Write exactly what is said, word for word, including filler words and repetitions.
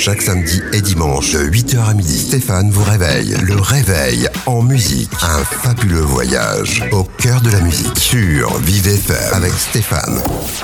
Chaque samedi et dimanche de huit heures à midi, Stéphane vous réveille. Le réveil en musique. Un fabuleux voyage au cœur de la musique sur Vive F M avec Stéphane.